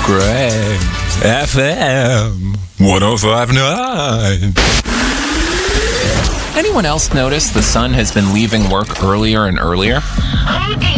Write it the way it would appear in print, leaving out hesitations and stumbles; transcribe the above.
Great FM 105.9. Anyone else notice the sun has been leaving work earlier and earlier?